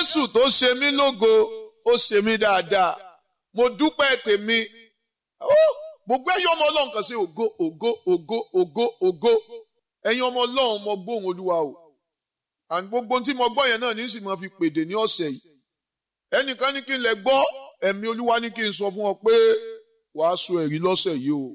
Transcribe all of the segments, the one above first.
Jésù tó ṣe mí lógo, ó ṣe mí dáadáa. Mo dúpẹ́ tèmi. Gbogbo ẹ̀yin ọmọ Ọlọ́run kan sí ògo, ògo, ògo, ògo, ògo. Ẹ̀yin ọmọ Ọlọ́run mo gbóhùn Olúwa o. And gbogbo tí mo gbọ́ yẹn náà ní sì máa fi pèdè ní ọ̀sẹ̀ yìí. Ẹnìkan ní kí n lè gbọ́, ẹ̀mí Olúwa ní kí n sọ fún ọ pé wàá sọ ẹ̀rí lọ́sẹ̀ yìí o.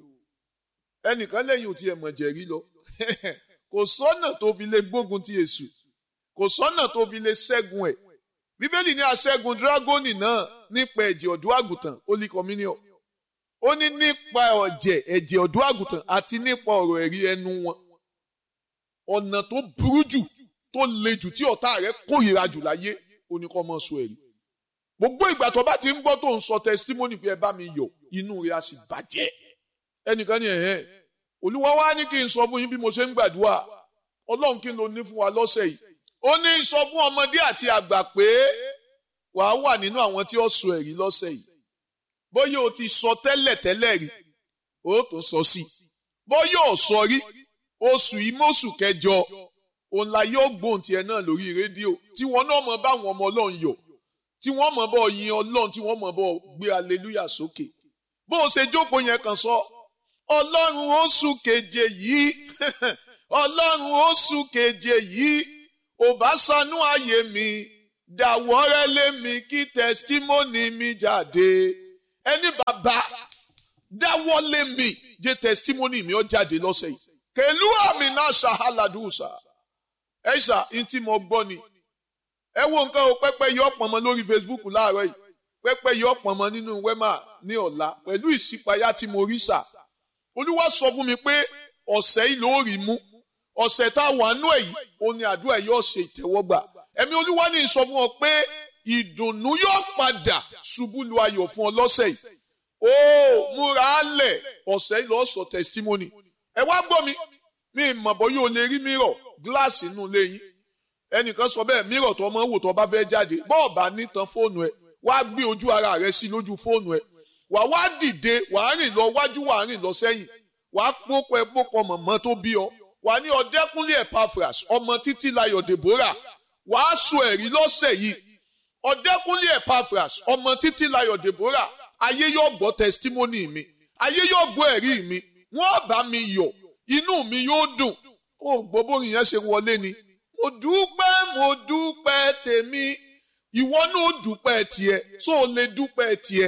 Ẹnìkan lẹ́yìn ò ti ẹ̀mọ̀ jẹ̀rí lọ. Kò sọ́nà tó fi lè gbógun ti Èṣù. Kò sọ́nà tó fi lè ṣẹ́gun ẹ̀. Bíbélì ní aṣẹ́gun dírágónì náà nípa ẹ̀jẹ̀ ọ̀dọ́ àgùntàn Holy Communion. Ó ní nípa ẹ̀jẹ̀ ọ̀dọ́ àgùntàn àti nípa ọ̀rọ̀ ẹ̀rí ẹnu wọn. Ọ̀nà tó burú jù tó le jù tí ọ̀tá rẹ̀ kórìíra jù láyé ó ní kó máa sọ ẹ̀rí. Gbogbo ìgbà tó bá ti ń gbọ́ tó ń sọ testimony pé ẹ bá mi yọ̀, inú rẹ̀ á sì bàjẹ́. Ẹnìkan ní Olúwa wá ní kí n sọ fún yín bí mo ṣe ń gbàdúrà. Ọlọ́run kí ló ní fún wa lọ́sẹ̀ yìí? Ó ní sọ fún ọmọdé àti àgbà pé wàá wà nínú àwọn tí ó sọ ẹ̀rí lọ́sẹ̀ yìí. Bóyá o ti sọ tẹ́lẹ̀ rí, ó tó sọ sí. Bóyá o sọ rí, oṣù ìmọ̀ọ́sù kẹjọ, òun la yóò gbóhùn tiẹ̀ náà lórí rédíò tí wọ́n náà mọ̀ bá àwọn ọmọ Ọlọ́run yọ̀, tí wọ́n mọ̀ bọ́ yin Ọlọ́run, tí wọ́n mọ̀ bọ́ gbé hallelujah sókè. Bó o ṣe jókòó yẹn kan sọ, Ọlọ́run oṣù keje yìí, Ọlọ́run oṣù keje yìí, ò bá ṣàánú ayé mi, dáwọ́rẹ́ lé mi kí testimony mi jáde. Ẹni bàbá dáwọ́ lé mi jẹ́ testimony mi ó jáde lọ́sẹ̀ yìí. Kèlú àmì náà ṣàhálàdùsà. Ẹ ṣà ń tí mo gbọ́ ni. Ẹ wo nǹkan o, pẹ́pẹ́ yọ pọ̀nmọ́ lórí Facebook láàárọ̀ yìí. Pẹ́pẹ́ yọ pọ̀nmọ́ nínú wẹ́mà ní ọ̀la pẹ̀lú ìṣípayá tí mo rí ṣà. Olúwa sọ fún mi pé ọ̀sẹ̀ yìí ló rí mú. Ọ̀sẹ̀ tá a wà nú ẹ̀ yìí, ó ní àdúrà yóò ṣe ìtẹ́wọ́gbà. Ẹ̀mí Olúwa ní sọ fún ọ pé ìdùnnú yóò padà ṣubú lu ayọ̀ fún ọ lọ́sẹ̀ yìí. Ó múra álẹ̀ ọ̀sẹ̀ yìí lọ́ọ́ sọ testimony. Ẹ wá gbọ́ mi mọ̀ bọ́ yóò lè rí mírọ̀ gíláàsì inú ilé yín. Ẹnìkan sọ bẹ́ẹ̀ mírọ̀ tó máa ń wò tó bá fẹ́ jáde. Bọ́ọ̀ bá nítan fóònù ẹ̀, wá gbé ojú ara rẹ̀ sí lójú fóònù ẹ̀. Wá dìde, wàá rìn lọ wájú, wàá rìn lọ sẹ́yìn. Wàá pópọ̀ mọ̀mọ́ tó bí ọ. Wà ní Ọdẹ́kúnlé Epaphras ọmọ Títílayọ̀ Deborah. Wàá sọ ẹ̀rí lọ́sẹ̀ yìí. Ọdẹ́kúnlé Epaphras ọmọ Títílayọ̀ Deborah. Ayé yóò gbọ́ testimony mi. Ayé yóò gbọ́ ẹ̀rí mi. Wọ́n bá mi yọ̀. Inú mi yóò dùn. Ó gbogbo ìyẹn ṣe wọlé ni. Mo dúpẹ́ tèmi. Ìwọ náà dúpẹ́ tiẹ̀. Tó o lè dúpẹ́ tiẹ̀.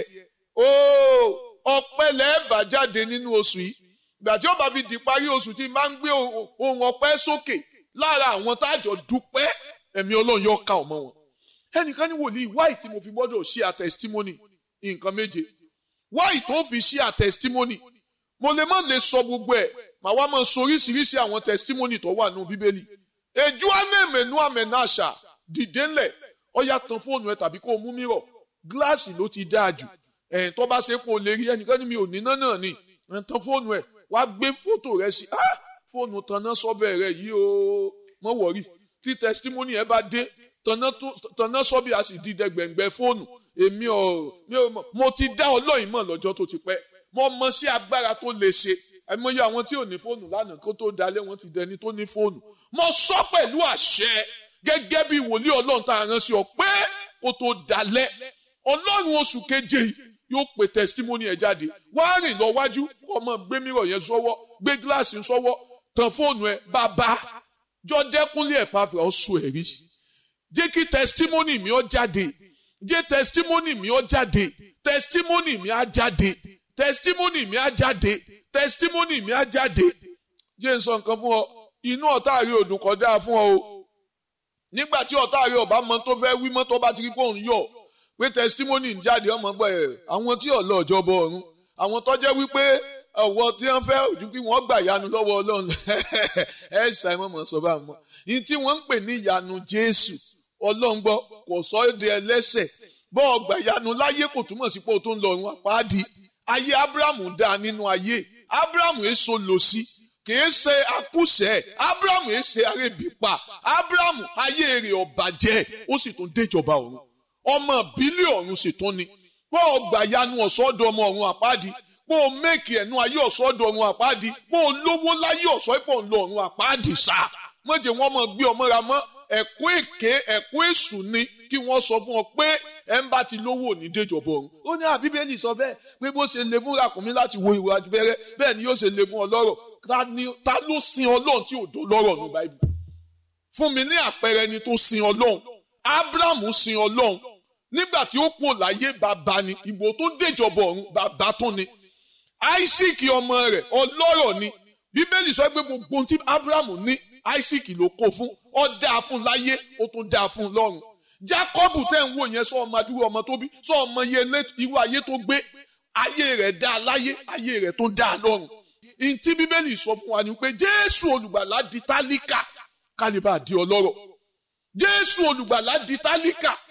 Ọpẹ́ lẹ́ẹ̀bà jáde nínú oṣù yìí. Ìgbà tí ó bá fi di parí oṣù tí máa ń gbé ohun ọpẹ́ sókè lára àwọn tájọ dúpẹ́, ẹ̀mí Ọlọ́run yóò ká ọmọ wọn. Ẹnìkan ní wòlíì wáì tí mo fi gbọ́dọ̀ share testimony nǹkan méje. Wáì tó fi share testimony, mo lè má lè sọ gbogbo ẹ̀, màá wá máa sọ oríṣiríṣi àwọn testimony tó wà nínú Bíbélì. Èjú àmẹ́mẹ́nu àmẹ́náṣà dìde ńlẹ̀, ọ̀yà tan fóònù ẹ tàbí kó o mú mírọ̀. Gíláàsì ló ti dáa jù. Tó bá ṣe kó o lè rí, ẹnìkan ní mi ò ní náà ní. Tan fóònù ẹ. Wá gbé fótò rẹ sí fóònù tanná sọ́bẹ̀ rẹ yìí o mọ́ wọ̀rí tí testimony ẹ bá dé tanná sọ́bẹ̀ a sì di dẹgbẹ̀ngbẹ̀ fóònù. Mo ti dá Ọlọ́run mọ̀ lọ́jọ́ tó ti pẹ́. Mo mọ̀ sí agbára tó lè ṣe. Àìmọye àwọn tí ò ní fóònù lánàá kó tó dalẹ̀ wọ́n ti dẹni tó ní fóònù. Mo sọ pẹ̀lú àṣẹ gẹ́gẹ́ bí wòlíì Ọlọ́run tá a rán sí ọ pé kó tó dalẹ̀ Ọlọ́run oṣù keje yìí yóò pe testimony ẹ jáde. Wá rìn lọ wájú kó ọmọ gbé mírọ̀ yẹn sọ́wọ́, gbé gíláàsì sọ́wọ́, tan fóònù ẹ bàbá Ọdẹ́kúnlé Epaphras sọ ẹ̀rí. Jẹ́ kí testimony mi ó jáde. Jẹ́ testimony mi ó jáde. Testimony mi á jáde. Testimony mi á jáde. Testimony mi á jáde. Jẹ́ n sọ nǹkan fún ọ. Inú ọ̀tá rẹ ò dùn kódà fún ọ o. Nígbà tí ọ̀tá rẹ ọba mọ tó fẹ́ wí mọ́ tó bá ti rí pé òun yọ̀. Pé testimony ń jáde ọmọ gbọ́ ẹ̀ àwọn tí ọ̀lọ́ ọ̀jọ̀bọ ọ̀run àwọn tó jẹ́ wípé ọ̀wọ́ tí wọ́n fẹ́ ojú kí wọ́n gbà yanu lọ́wọ́ Ọlọ́run ṣàìmọ̀ mọ̀ sọ bá mọ̀ ní tí wọ́n ń pè ní ìyanu Jésù Ọlọ́run gbọ́ kò sọ èdè ẹlẹ́sẹ̀ bọ́ ọgbà yanu láyé kò túmọ̀ sí pé o tó ń lọ ọ̀run àpáàdì. Ayé Ábúráhámù dáa nínú ayé. Ábúráhámù èso lòsí kìí ṣe akúṣẹ̀. Ábúráhámù èsè arébìpa. Ábúráhámù ayé rẹ̀ ọ̀bàjẹ́ ó sì tún déjọba ọ̀run. Ọmọ bílíọ̀ ọ̀run sì tún ni. Bọ́ ọgbà yanu ọ̀sọ́dọ̀ ọmọ ọ̀run àpáàdì. Bó o méèkì ẹ̀nu ayé ọ̀sọ́dọ̀ ọ̀run àpáàdì. Bó o lówó láyé ọ̀sọ́ ìpọ̀ ńlọ ọ̀run àpáàdì sá. Mọ̀jẹ̀ wọn mọ̀ gbé ọmọ ra mọ́. ẹ̀kọ́ èké ẹ̀kọ́ èṣù ni kí wọ́n sọ fún ọ pé ẹ̀ ń bá ti lówó ní déjọba ọ̀run. ó ní Bíbélì sọ bẹ́ẹ̀ pé bó ṣe le fún ràkúnmí láti wo ìwà abẹ́rẹ́ bẹ́ẹ̀ ni yóò ṣe le fún ọlọ́rọ̀. Ta ló sin Ọlọ́run tí ò dó lọ́rọ̀ ní Báíbù? Fún mi ní àpẹẹrẹ ẹni tó sin Ọlọ́run. Ábúráhámù sin Ọlọ́run nígbà tí ó kúrò láyé bàbá ni, ìgbò tó déjọba ọ̀run bàbá tún ni. Áísíkì ọmọ rẹ̀ ọlọ́rọ̀ ni. Bíbélì sọ pé gbogbo ohun tí Ábúráhámù ní Áísíkì ló kó fún, ó dáa fún láyé ó tún dáa fún lọ́run. Jákọ́bù tẹ́ ń wò yẹn sọ ọmọ adúrú ọmọ tó bí, sọ ọmọ irú ayé tó gbé, ayé rẹ̀ dáa láyé, ayé rẹ̀ tó dáa lọ́run. Ìntí Bíbélì sọ fún wa ni pé Jésù olùgbàlà di tálíkà ká lè bá di ọlọ́rọ̀. Jésù olùgbàlà di tálíkà